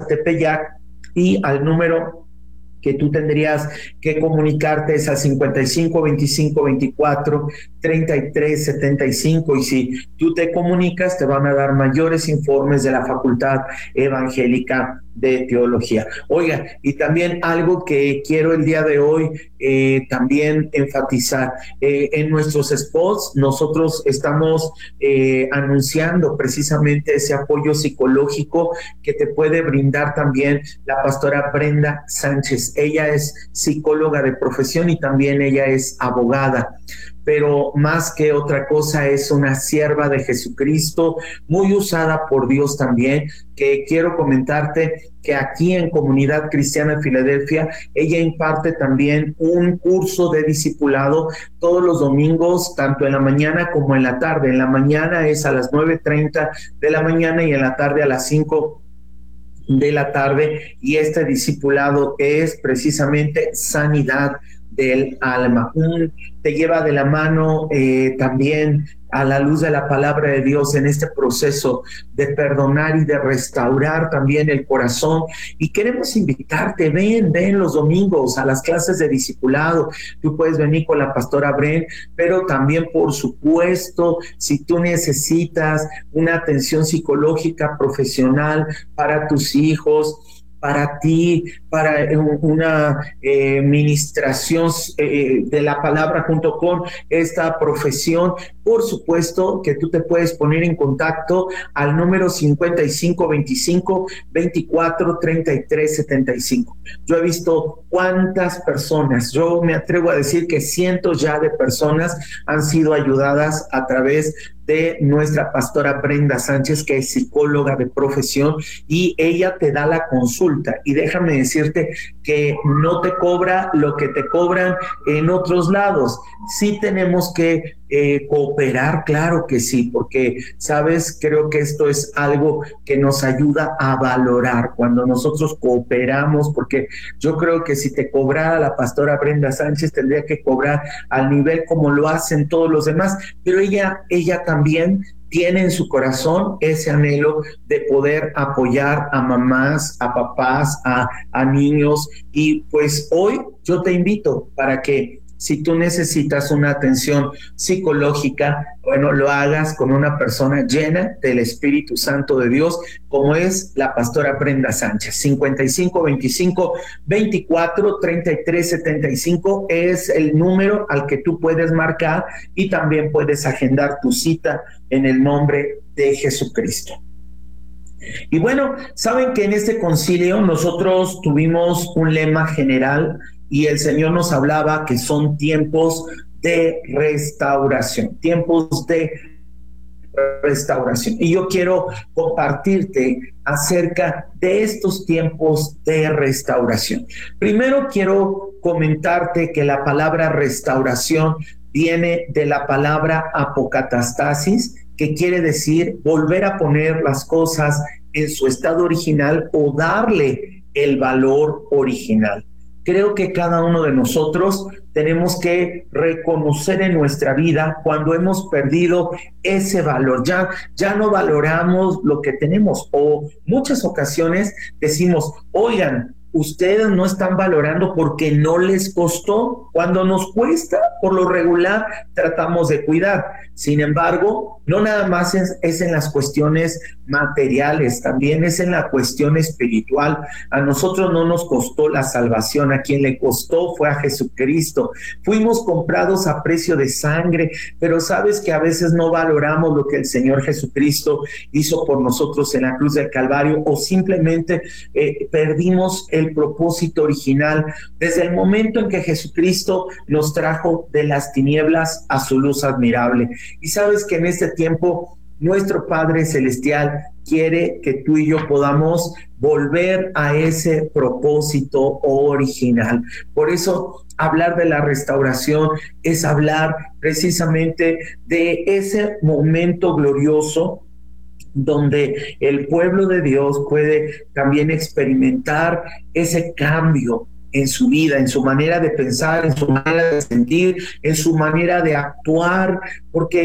Tepeyac, y al número que tú tendrías que comunicarte es al 55 25 24 33 75, y si tú te comunicas te van a dar mayores informes de la Facultad Evangélica de Teología. Oiga, y también algo que quiero el día de hoy también enfatizar, en nuestros spots nosotros estamos anunciando precisamente ese apoyo psicológico que te puede brindar también la pastora Brenda Sánchez. Ella es psicóloga de profesión y también ella es abogada, pero más que otra cosa es una sierva de Jesucristo, muy usada por Dios también, que quiero comentarte que aquí en Comunidad Cristiana de Filadelfia, ella imparte también un curso de discipulado todos los domingos, tanto en la mañana como en la tarde. En la mañana es a las 9:30 de la mañana y en la tarde a las 5 de la tarde, y este discipulado es precisamente sanidad del alma. Te lleva de la mano también a la luz de la palabra de Dios en este proceso de perdonar y de restaurar también el corazón. Y queremos invitarte, ven los domingos a las clases de discipulado. Tú puedes venir con la pastora Bren, pero también, por supuesto, si tú necesitas una atención psicológica profesional para tus hijos, para ti, para una ministración de la palabra junto con esta profesión, por supuesto que tú te puedes poner en contacto al número 55 25 24 33 75. Yo he visto cuántas personas, yo me atrevo a decir que cientos ya de personas han sido ayudadas a través de nuestra pastora Brenda Sánchez, que es psicóloga de profesión, y ella te da la consulta. Y déjame decirte que no te cobra lo que te cobran en otros lados. Sí tenemos que cooperar, claro que sí, porque, ¿sabes? Creo que esto es algo que nos ayuda a valorar cuando nosotros cooperamos, porque yo creo que si te cobrara la pastora Brenda Sánchez, tendría que cobrar al nivel como lo hacen todos los demás, pero ella también tiene en su corazón ese anhelo de poder apoyar a mamás, a papás, a niños. Y pues hoy yo te invito para que, si tú necesitas una atención psicológica, bueno, lo hagas con una persona llena del Espíritu Santo de Dios, como es la pastora Brenda Sánchez. 55 25 24 33 75 es el número al que tú puedes marcar, y también puedes agendar tu cita en el nombre de Jesucristo. Y bueno, saben que en este concilio nosotros tuvimos un lema general, y el Señor nos hablaba que son tiempos de restauración, tiempos de restauración. Y yo quiero compartirte acerca de estos tiempos de restauración. Primero quiero comentarte que la palabra restauración viene de la palabra apocatastasis, que quiere decir volver a poner las cosas en su estado original o darle el valor original. Creo que cada uno de nosotros tenemos que reconocer en nuestra vida cuando hemos perdido ese valor. Ya no valoramos lo que tenemos, o muchas ocasiones decimos, oigan, ustedes no están valorando porque no les costó. Cuando nos cuesta, por lo regular, tratamos de cuidar. Sin embargo, no nada más es en las cuestiones materiales, también es en la cuestión espiritual. A nosotros no nos costó la salvación, a quien le costó fue a Jesucristo. Fuimos comprados a precio de sangre, pero sabes que a veces no valoramos lo que el Señor Jesucristo hizo por nosotros en la cruz del Calvario, o simplemente perdimos el propósito original desde el momento en que Jesucristo nos trajo de las tinieblas a su luz admirable. Y sabes que en este tiempo nuestro Padre Celestial quiere que tú y yo podamos volver a ese propósito original. Por eso, hablar de la restauración es hablar precisamente de ese momento glorioso donde el pueblo de Dios puede también experimentar ese cambio en su vida, en su manera de pensar, en su manera de sentir, en su manera de actuar, porque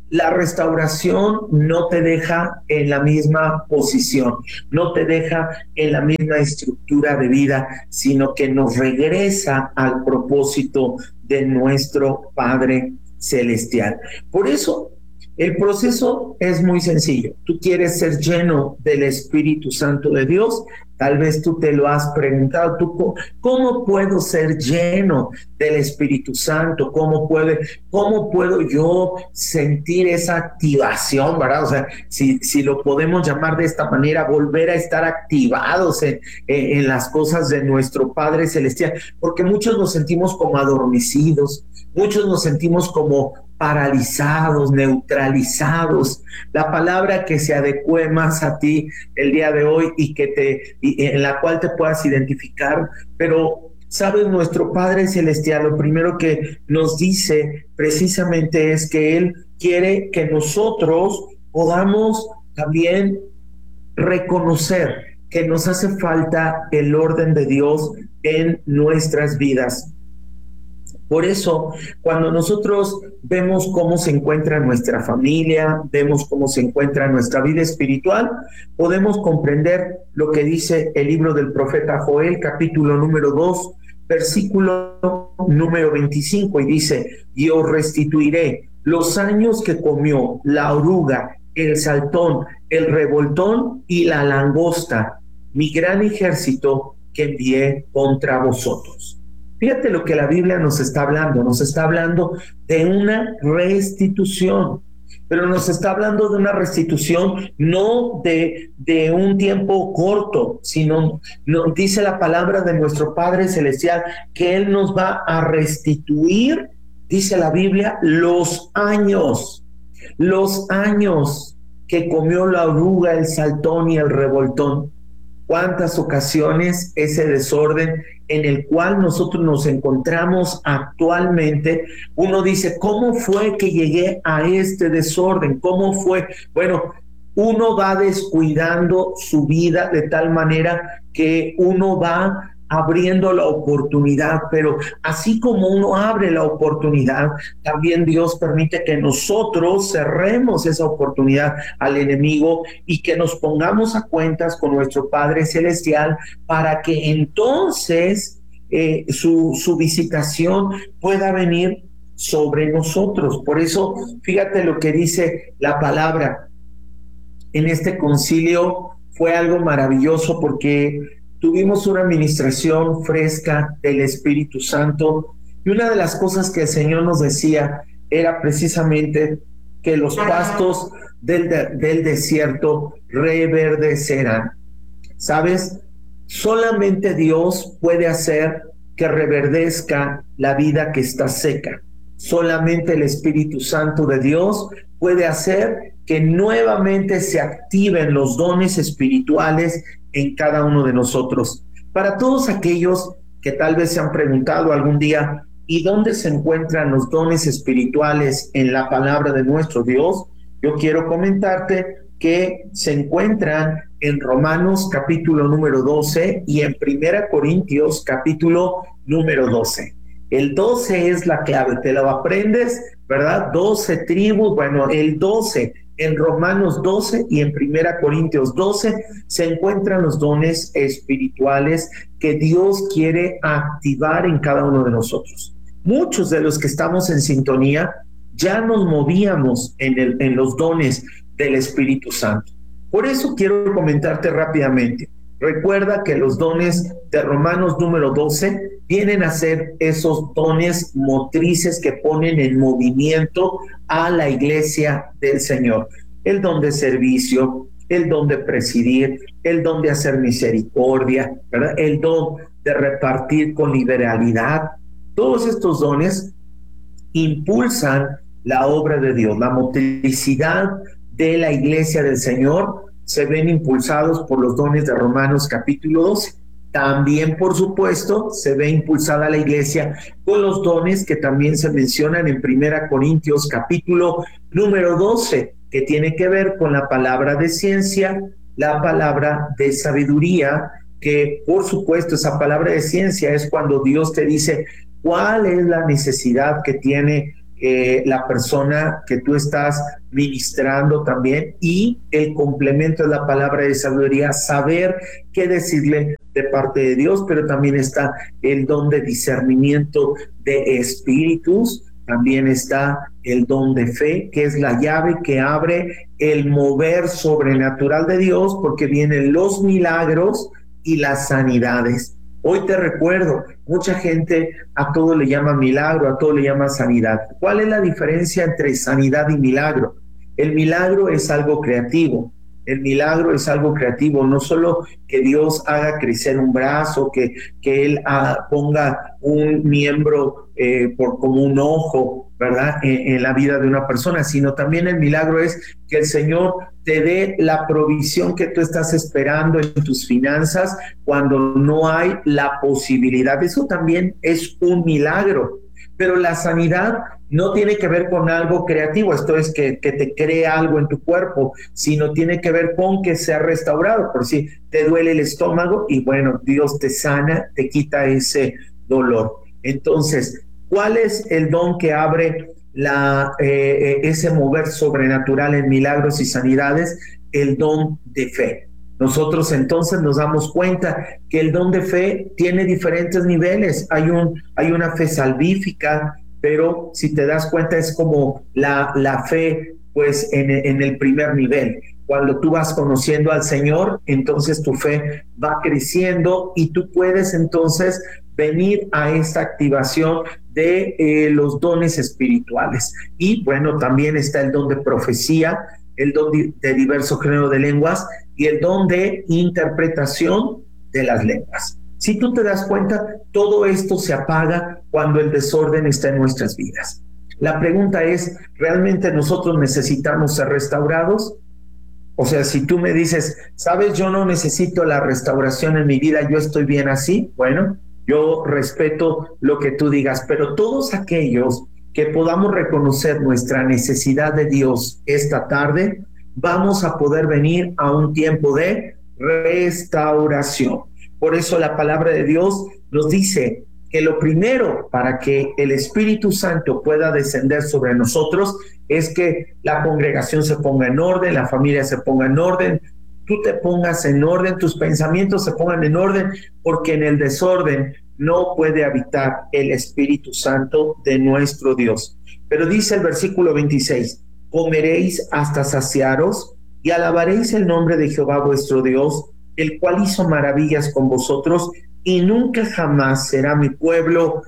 La restauración no te deja en la misma posición, no te deja en la misma estructura de vida, sino que nos regresa al propósito de nuestro Padre Celestial. Por eso, el proceso es muy sencillo. Tú quieres ser lleno del Espíritu Santo de Dios. Tal vez tú te lo has preguntado, ¿cómo puedo ser lleno del Espíritu Santo? ¿Cómo puedo yo sentir esa activación, verdad? O sea, si lo podemos llamar de esta manera, volver a estar activados en las cosas de nuestro Padre Celestial, porque muchos nos sentimos como adormecidos, muchos nos sentimos como paralizados, neutralizados. La palabra que se adecue más a ti el día de hoy y en la cual te puedas identificar, pero sabes, nuestro Padre Celestial lo primero que nos dice precisamente es que Él quiere que nosotros podamos también reconocer que nos hace falta el orden de Dios en nuestras vidas. Por eso, cuando nosotros vemos cómo se encuentra nuestra familia, vemos cómo se encuentra nuestra vida espiritual, podemos comprender lo que dice el libro del profeta Joel, capítulo número 2, versículo número 25, y dice: y os restituiré los años que comió la oruga, el saltón, el revoltón y la langosta, mi gran ejército que envié contra vosotros. Fíjate lo que la Biblia nos está hablando de una restitución, pero nos está hablando de una restitución no de un tiempo corto, sino dice la palabra de nuestro Padre Celestial que Él nos va a restituir, dice la Biblia, los años que comió la oruga, el saltón y el revoltón. ¿Cuántas ocasiones ese desorden en el cual nosotros nos encontramos actualmente, uno dice, ¿cómo fue que llegué a este desorden? ¿Cómo fue? Bueno, uno va descuidando su vida de tal manera que uno va abriendo la oportunidad, pero así como uno abre la oportunidad, también Dios permite que nosotros cerremos esa oportunidad al enemigo y que nos pongamos a cuentas con nuestro Padre Celestial para que entonces su visitación pueda venir sobre nosotros. Por eso, fíjate lo que dice la palabra. En este concilio fue algo maravilloso porque tuvimos una administración fresca del Espíritu Santo, y una de las cosas que el Señor nos decía era precisamente que los pastos del desierto reverdecerán. ¿Sabes? Solamente Dios puede hacer que reverdezca la vida que está seca. Solamente el Espíritu Santo de Dios puede hacer que nuevamente se activen los dones espirituales en cada uno de nosotros. Para todos aquellos que tal vez se han preguntado algún día, ¿y dónde se encuentran los dones espirituales en la palabra de nuestro Dios? Yo quiero comentarte que se encuentran en Romanos capítulo número 12 y en Primera Corintios capítulo número 12. El 12 es la clave, te lo aprendes, ¿verdad? 12 tribus, bueno, el 12 en Romanos 12 y en Primera Corintios 12 se encuentran los dones espirituales que Dios quiere activar en cada uno de nosotros. Muchos de los que estamos en sintonía ya nos movíamos en los dones del Espíritu Santo. Por eso quiero comentarte rápidamente. Recuerda que los dones de Romanos número 12 vienen a ser esos dones motrices que ponen en movimiento a la iglesia del Señor. El don de servicio, el don de presidir, el don de hacer misericordia, ¿verdad? El don de repartir con liberalidad. Todos estos dones impulsan la obra de Dios. La motricidad de la iglesia del Señor se ven impulsados por los dones de Romanos capítulo 12. También, por supuesto, se ve impulsada la iglesia con los dones que también se mencionan en Primera Corintios capítulo número 12, que tiene que ver con la palabra de ciencia, la palabra de sabiduría, que por supuesto esa palabra de ciencia es cuando Dios te dice cuál es la necesidad que tiene la persona que tú estás ministrando también, y el complemento es la palabra de sabiduría, saber qué decirle de parte de Dios, pero también está el don de discernimiento de espíritus, también está el don de fe, que es la llave que abre el mover sobrenatural de Dios, porque vienen los milagros y las sanidades. Hoy te recuerdo, mucha gente a todo le llama milagro, a todo le llama sanidad. ¿Cuál es la diferencia entre sanidad y milagro? El milagro es algo creativo. El milagro es algo creativo, no solo que Dios haga crecer un brazo, que Él ponga un miembro como un ojo, ¿verdad? En la vida de una persona, sino también el milagro es que el Señor te dé la provisión que tú estás esperando en tus finanzas cuando no hay la posibilidad. Eso también es un milagro. Pero la sanidad no tiene que ver con algo creativo, esto es que te cree algo en tu cuerpo, sino tiene que ver con que sea restaurado. Por si te duele el estómago y bueno, Dios te sana, te quita ese dolor. Entonces, ¿cuál es el don que abre ese mover sobrenatural en milagros y sanidades? El don de fe. Nosotros entonces nos damos cuenta que el don de fe tiene diferentes niveles. Hay una fe salvífica, pero si te das cuenta es como la fe pues en el primer nivel. Cuando tú vas conociendo al Señor, entonces tu fe va creciendo y tú puedes entonces venir a esta activación de los dones espirituales. Y bueno, también está el don de profecía, el don de diverso género de lenguas y el don de interpretación de las lenguas. Si tú te das cuenta, todo esto se apaga cuando el desorden está en nuestras vidas. La pregunta es, ¿realmente nosotros necesitamos ser restaurados? O sea, si tú me dices, sabes, yo no necesito la restauración en mi vida, yo estoy bien así, bueno, yo respeto lo que tú digas, pero todos aquellos que podamos reconocer nuestra necesidad de Dios esta tarde, vamos a poder venir a un tiempo de restauración. Por eso la palabra de Dios nos dice que lo primero para que el Espíritu Santo pueda descender sobre nosotros es que la congregación se ponga en orden, la familia se ponga en orden, tú te pongas en orden, tus pensamientos se pongan en orden, porque en el desorden no puede habitar el Espíritu Santo de nuestro Dios. Pero dice el versículo 26, comeréis hasta saciaros y alabaréis el nombre de Jehová vuestro Dios, el cual hizo maravillas con vosotros, y nunca jamás será mi pueblo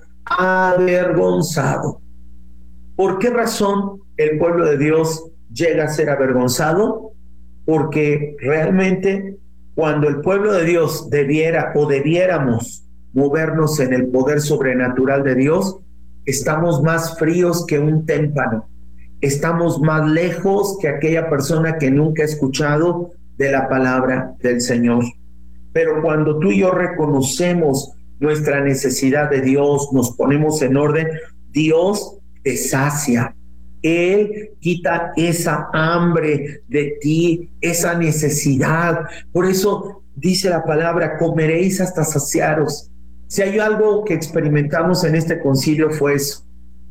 avergonzado. ¿Por qué razón el pueblo de Dios llega a ser avergonzado? Porque realmente cuando el pueblo de Dios debiéramos movernos en el poder sobrenatural de Dios, estamos más fríos que un témpano, estamos más lejos que aquella persona que nunca ha escuchado de la palabra del Señor. Pero cuando tú y yo reconocemos nuestra necesidad de Dios, nos ponemos en orden, Dios te sacia. Él quita esa hambre de ti, esa necesidad. Por eso dice la palabra, comeréis hasta saciaros. Si hay algo que experimentamos en este concilio fue eso.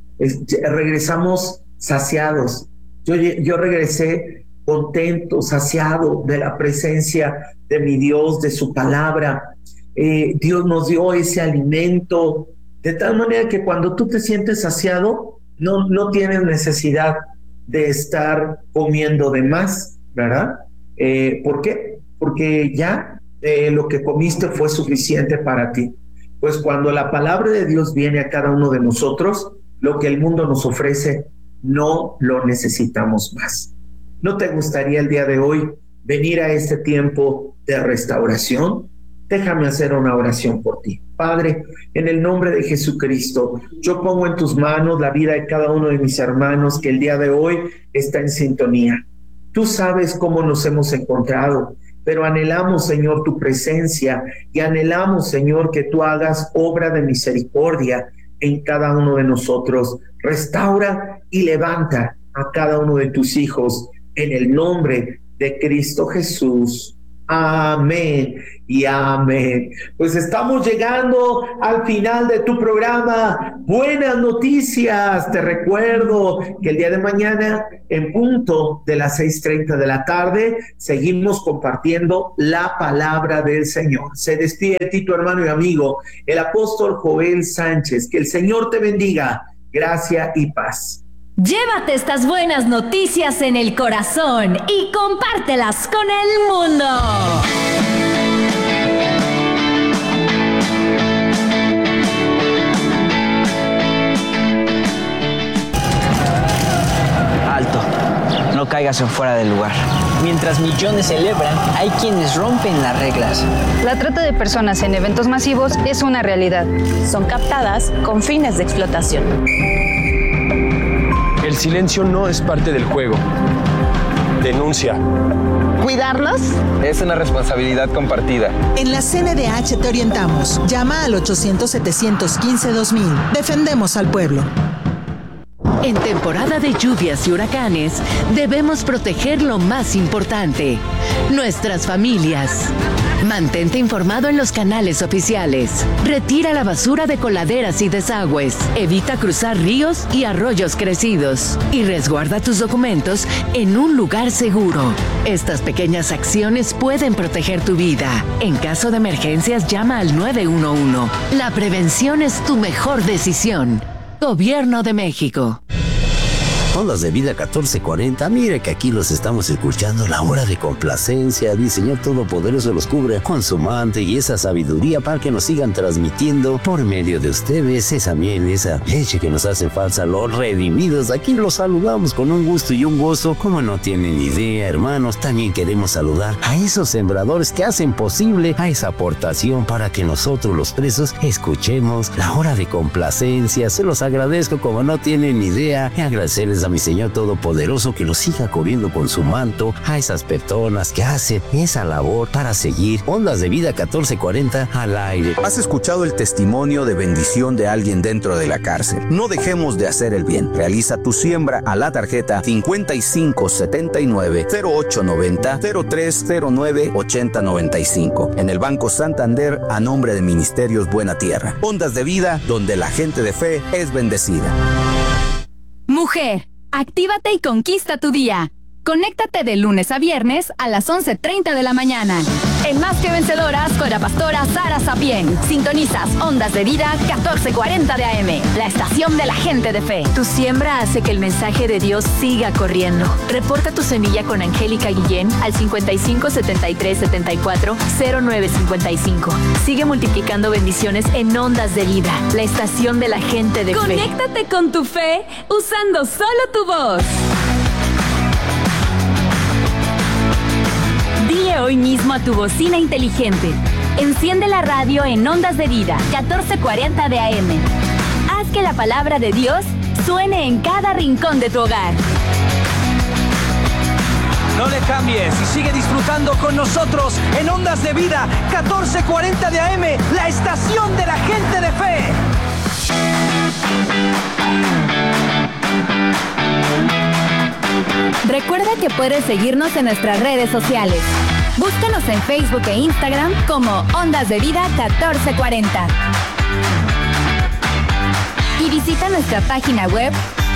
Regresamos saciados. Yo regresé contento, saciado de la presencia de mi Dios, de su palabra. Dios nos dio ese alimento, de tal manera que cuando tú te sientes saciado, no tienes necesidad de estar comiendo de más, ¿verdad? ¿Por qué? Porque ya lo que comiste fue suficiente para ti. Pues cuando la palabra de Dios viene a cada uno de nosotros, lo que el mundo nos ofrece, no lo necesitamos más. ¿No te gustaría el día de hoy venir a este tiempo de restauración? Déjame hacer una oración por ti. Padre, en el nombre de Jesucristo, yo pongo en tus manos la vida de cada uno de mis hermanos que el día de hoy está en sintonía. Tú sabes cómo nos hemos encontrado, pero anhelamos, Señor, tu presencia y anhelamos, Señor, que tú hagas obra de misericordia en cada uno de nosotros. Restaura y levanta a cada uno de tus hijos en el nombre de Cristo Jesús. Amén y amén. Pues estamos llegando al final de tu programa. Buenas noticias. Te recuerdo que el día de mañana, en punto de las 6:30 de la tarde, seguimos compartiendo la palabra del Señor. Se despide de ti tu hermano y amigo, el apóstol Joel Sánchez. Que el Señor te bendiga. Gracia y paz. Llévate estas buenas noticias en el corazón y compártelas con el mundo. Alto, no caigas en fuera del lugar. Mientras millones celebran, hay quienes rompen las reglas. La trata de personas en eventos masivos es una realidad. Son captadas con fines de explotación. El silencio no es parte del juego. Denuncia. ¿Cuidarlos? Es una responsabilidad compartida. En la CNDH te orientamos. Llama al 800-715-2000. Defendemos al pueblo. En temporada de lluvias y huracanes, debemos proteger lo más importante, nuestras familias. Mantente informado en los canales oficiales. Retira la basura de coladeras y desagües. Evita cruzar ríos y arroyos crecidos. Y resguarda tus documentos en un lugar seguro. Estas pequeñas acciones pueden proteger tu vida. En caso de emergencias, llama al 911. La prevención es tu mejor decisión. Gobierno de México. Ondas de Vida 1440, mire que aquí los estamos escuchando, la hora de complacencia. El Señor Todopoderoso los cubre con su manto y esa sabiduría para que nos sigan transmitiendo por medio de ustedes esa miel, esa leche que nos hace falta, los redimidos. Aquí los saludamos con un gusto y un gozo, como no tienen idea, hermanos. También queremos saludar a esos sembradores que hacen posible a esa aportación para que nosotros los presos escuchemos la hora de complacencia. Se los agradezco como no tienen idea, y agradecerles a mi Señor Todopoderoso que los siga cubriendo con su manto, a esas personas que hacen esa labor para seguir Ondas de Vida 1440 al aire. Has escuchado el testimonio de bendición de alguien dentro de la cárcel. No dejemos de hacer el bien. Realiza tu siembra a la tarjeta 5579-0890-0309-8095 en el Banco Santander a nombre de Ministerios Buena Tierra. Ondas de Vida, donde la gente de fe es bendecida. Mujer, actívate y conquista tu día. Conéctate de lunes a viernes a las 11:30 de la mañana. En Más que Vencedoras con la pastora Sara Sapien. Sintonizas Ondas de Vida 1440 de AM, la estación de la gente de fe. Tu siembra hace que el mensaje de Dios siga corriendo. Reporta tu semilla con Angélica Guillén al 55 73 74 0955. Sigue multiplicando bendiciones en Ondas de Vida, la estación de la gente de fe. Conéctate con tu fe usando solo tu voz. Dile hoy mismo a tu bocina inteligente: enciende la radio en Ondas de Vida 1440 de AM. Haz que la palabra de Dios suene en cada rincón de tu hogar. No le cambies y sigue disfrutando con nosotros en Ondas de Vida 1440 de AM, la estación de la gente de fe. Recuerda que puedes seguirnos en nuestras redes sociales. Búscanos en Facebook e Instagram como Ondas de Vida 1440. Y visita nuestra página web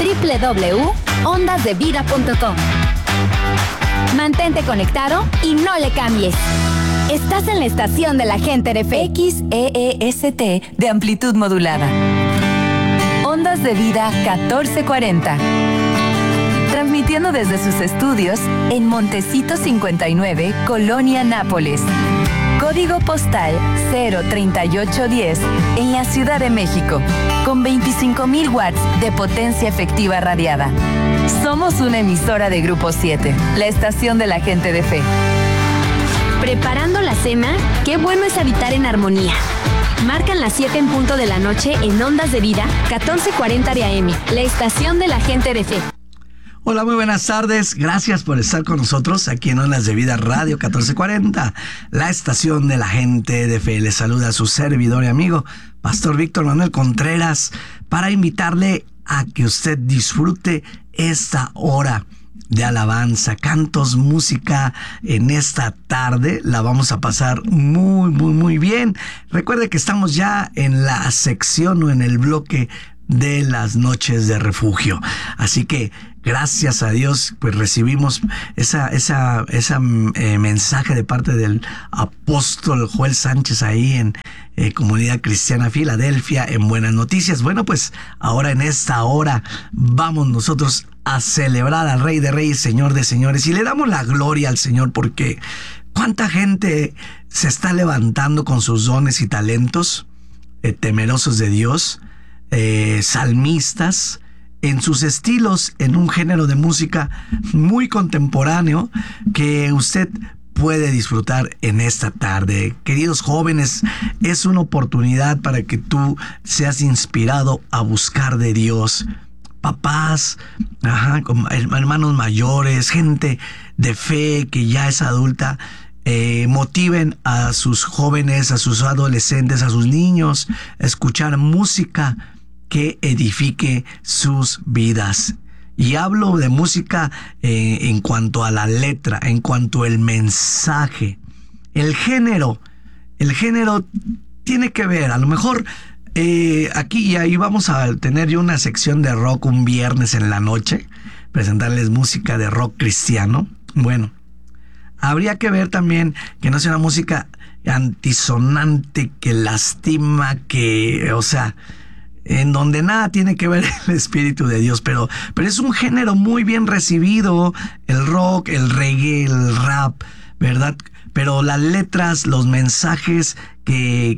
www.ondasdevida.com. Mantente conectado y no le cambies. Estás en la estación de la gente de fe. XEEST de amplitud modulada. Ondas de Vida 1440. Transmitiendo desde sus estudios en Montecito 59, Colonia Nápoles. Código postal 03810 en la Ciudad de México, con 25,000 watts de potencia efectiva radiada. Somos una emisora de Grupo 7, la estación de la gente de fe. ¿Preparando la cena? Qué bueno es habitar en armonía. Marcan las 7 en punto de la noche en Ondas de Vida 1440 de AM, la estación de la gente de fe. Hola, muy buenas tardes. Gracias por estar con nosotros aquí en Ondas de Vida Radio 1440, la estación de la gente de fe. Les saluda a su servidor y amigo, Pastor Víctor Manuel Contreras, para invitarle a que usted disfrute esta hora de alabanza, cantos, música en esta tarde. La vamos a pasar muy, muy, muy bien. Recuerde que estamos ya en la sección o en el bloque de las noches de refugio. Así que gracias a Dios, pues recibimos esa mensaje de parte del apóstol Joel Sánchez ahí en Comunidad Cristiana Filadelfia en Buenas Noticias. Bueno, pues ahora en esta hora vamos nosotros a celebrar al Rey de Reyes, Señor de Señores, y le damos la gloria al Señor porque cuánta gente se está levantando con sus dones y talentos, temerosos de Dios, salmistas, en sus estilos, en un género de música muy contemporáneo que usted puede disfrutar en esta tarde. Queridos jóvenes, es una oportunidad para que tú seas inspirado a buscar de Dios. Papás, hermanos mayores, gente de fe que ya es adulta, motiven a sus jóvenes, a sus adolescentes, a sus niños a escuchar música que edifique sus vidas. Y hablo de música en cuanto a la letra, en cuanto al mensaje. El género tiene que ver, a lo mejor aquí y ahí vamos a tener yo una sección de rock un viernes en la noche, presentarles música de rock cristiano. Bueno, habría que ver también que no sea una música antisonante, que lastima, en donde nada tiene que ver el Espíritu de Dios, pero es un género muy bien recibido, el rock, el reggae, el rap, ¿verdad? Pero las letras, los mensajes que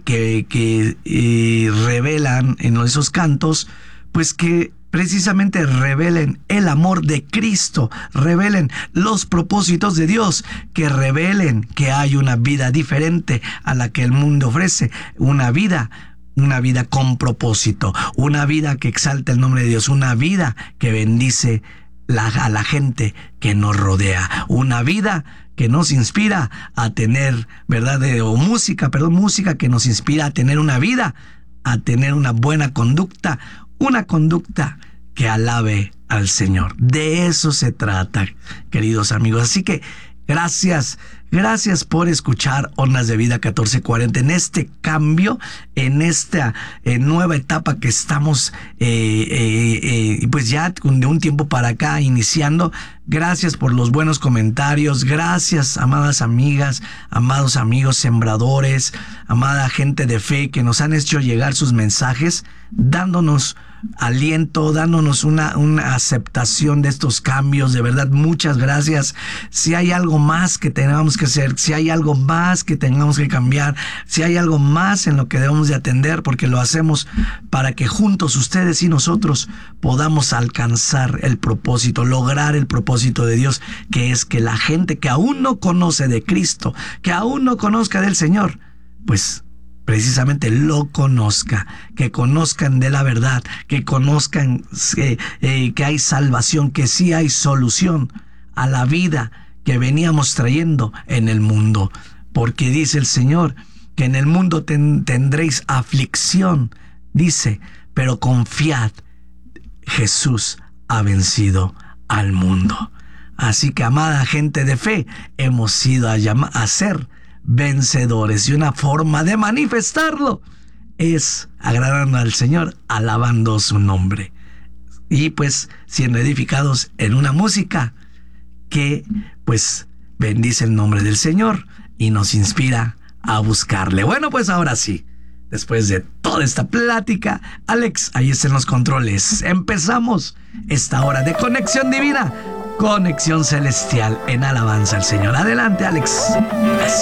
revelan en esos cantos, pues que precisamente revelen el amor de Cristo, revelen los propósitos de Dios, que revelen que hay una vida diferente a la que el mundo ofrece, una vida con propósito, una vida que exalta el nombre de Dios, una vida que bendice a la gente que nos rodea, una vida que nos inspira a tener, música que nos inspira a tener una vida, a tener una buena conducta, una conducta que alabe al Señor. De eso se trata, queridos amigos. Así que gracias por escuchar Ondas de Vida 1440 en este cambio, en esta nueva etapa que estamos pues ya de un tiempo para acá iniciando. Gracias por los buenos comentarios, gracias amadas amigas, amados amigos sembradores, amada gente de fe que nos han hecho llegar sus mensajes, dándonos aliento, dándonos una aceptación de estos cambios. De verdad, muchas gracias. Si hay algo más que tengamos que hacer, si hay algo más que tengamos que cambiar, si hay algo más en lo que debemos de atender, porque lo hacemos para que juntos ustedes y nosotros podamos alcanzar el propósito, lograr el propósito de Dios, que es que la gente que aún no conoce de Cristo, que aún no conozca del Señor, pues precisamente lo conozca, que conozcan de la verdad, que conozcan que hay salvación, que sí hay solución a la vida que veníamos trayendo en el mundo. Porque dice el Señor que en el mundo tendréis aflicción, dice, pero confiad, Jesús ha vencido al mundo. Así que, amada gente de fe, hemos sido a ser vencedores, y una forma de manifestarlo es agradando al Señor, alabando su nombre y pues siendo edificados en una música que pues bendice el nombre del Señor y nos inspira a buscarle. Bueno, pues ahora sí, después de toda esta plática, Alex, ahí están los controles. Empezamos esta hora de conexión divina, conexión celestial en alabanza al Señor. Adelante, Alex. Eso.